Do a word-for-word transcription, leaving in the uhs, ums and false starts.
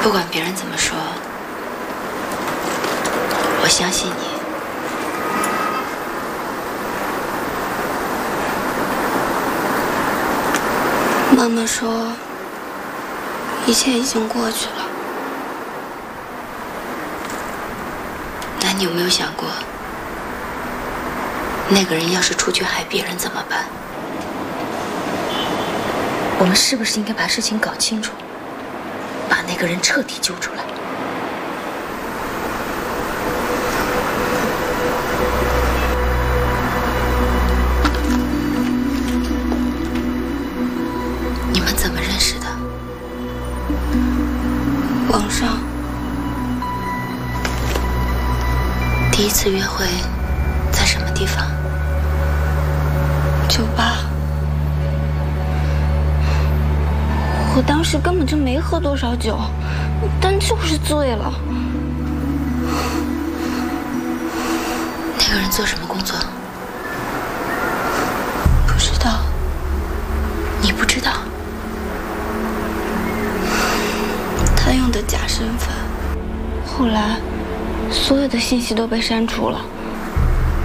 不管别人怎么说，我相信你。 妈妈说，一切已经过去了。 那你有没有想过，那个人要是出去害别人怎么办？我们是不是应该把事情搞清楚，把那个人彻底揪出来？你们怎么认识的？ 网上。 第一次约会在什么地方？ 酒吧。我当时根本就没喝多少酒，但就是醉了。 那个人做什么工作？ 不知道。 你不知道？ 他用的假身份，后来所有的信息都被删除了。